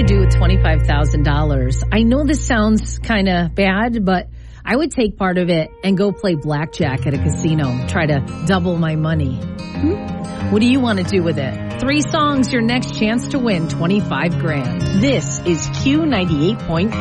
you do with $25,000? I know this sounds kind of bad, but I would take part of it and go play blackjack at a casino, try to double my money. What do you want to do with it? 3 songs, your next chance to win $25,000. This is Q98.5.